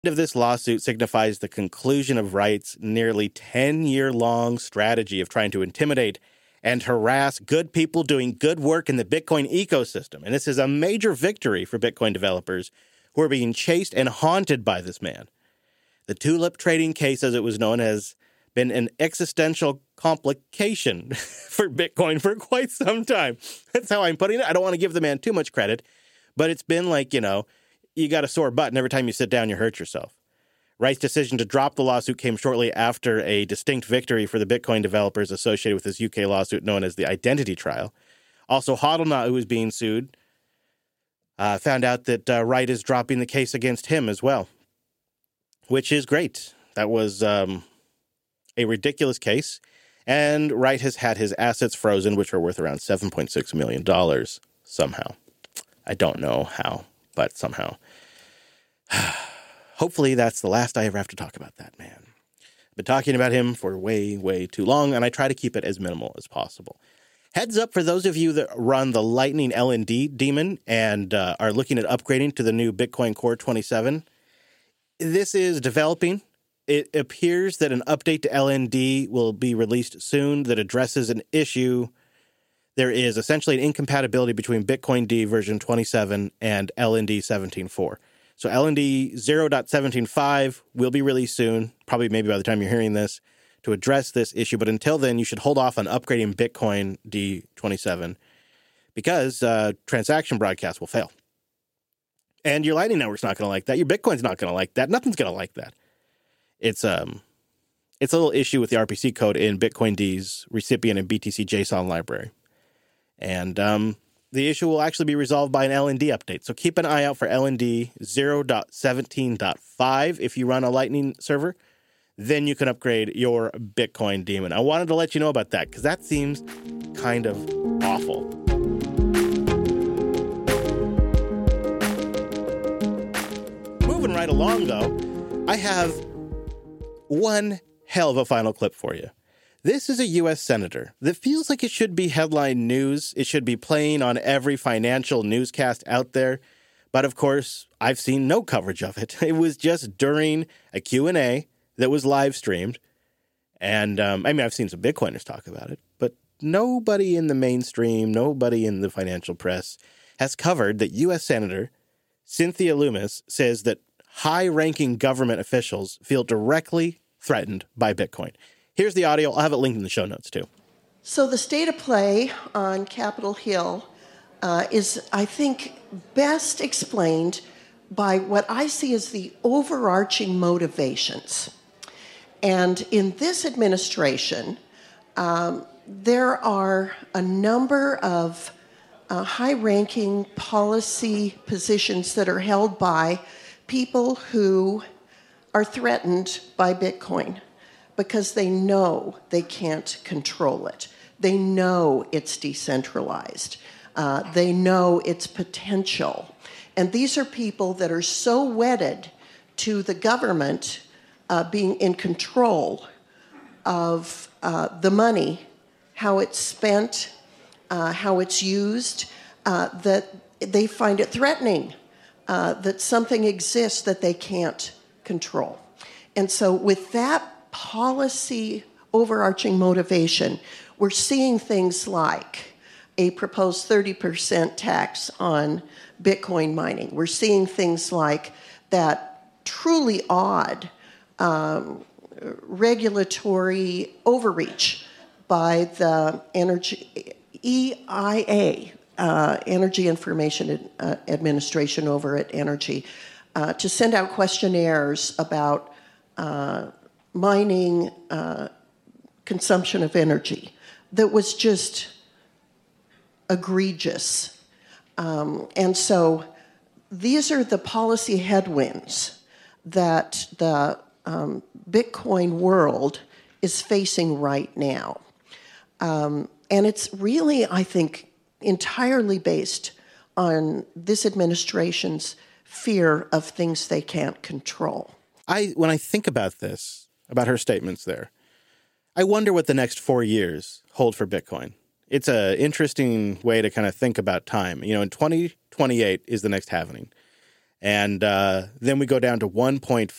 Of this lawsuit signifies the conclusion of Wright's nearly 10-year-long strategy of trying to intimidate and harass good people doing good work in the Bitcoin ecosystem. And this is a major victory for Bitcoin developers who are being chased and haunted by this man. The tulip trading case, as it was known, has been an existential complication for Bitcoin for quite some time. That's how I'm putting it. I don't want to give the man too much credit, but it's been like, you got a sore butt, and every time you sit down, you hurt yourself. Wright's decision to drop the lawsuit came shortly after a distinct victory for the Bitcoin developers associated with this UK lawsuit known as the Identity Trial. Also, Hodlnaut, who was being sued, found out that Wright is dropping the case against him as well, which is great. That was a ridiculous case, and Wright has had his assets frozen, which are worth around $7.6 million somehow. I don't know how, but somehow. Hopefully that's the last I ever have to talk about that man. I've been talking about him for way, way too long, and I try to keep it as minimal as possible. Heads up for those of you that run the Lightning LND daemon and are looking at upgrading to the new Bitcoin Core 27. This is developing. It appears that an update to LND will be released soon that addresses an issue. There is essentially an incompatibility between Bitcoin D version 27 and LND 17.4. So LND 0.17.5 will be released soon, probably maybe by the time you're hearing this, to address this issue. But until then, you should hold off on upgrading Bitcoin D27 because transaction broadcasts will fail. And your Lightning Network's not going to like that. Your Bitcoin's not going to like that. Nothing's going to like that. It's a little issue with the RPC code in Bitcoin D's recipient and BTC JSON library. And the issue will actually be resolved by an LND update. So keep an eye out for LND 0.17.5 if you run a Lightning server. Then you can upgrade your Bitcoin daemon. I wanted to let you know about that because that seems kind of awful. Moving right along, though, I have one hell of a final clip for you. This is a U.S. senator that feels like it should be headline news. It should be playing on every financial newscast out there. But of course, I've seen no coverage of it. It was just during a Q&A that was live streamed. And I've seen some Bitcoiners talk about it, but nobody in the mainstream, nobody in the financial press has covered that U.S. Senator Cynthia Lummis says that high-ranking government officials feel directly threatened by Bitcoin. Here's the audio. I'll have it linked in the show notes, too. So the state of play on Capitol Hill is, I think, best explained by what I see as the overarching motivations. And in this administration, there are a number of high-ranking policy positions that are held by people who are threatened by Bitcoin, because they know they can't control it. They know it's decentralized. They know its potential. And these are people that are so wedded to the government being in control of the money, how it's spent, how it's used, that they find it threatening that something exists that they can't control. And so with that policy overarching motivation, we're seeing things like a proposed 30% tax on Bitcoin mining. We're seeing things like that truly odd regulatory overreach by the EIA, Energy Information Administration over at Energy, to send out questionnaires about mining consumption of energy that was just egregious. And so these are the policy headwinds that the Bitcoin world is facing right now. And it's really, I think, entirely based on this administration's fear of things they can't control. When I think about this, about her statements there, I wonder what the next 4 years hold for Bitcoin. It's an interesting way to kind of think about time. You know, in 2028 is the next halvening. And then we go down to 1.5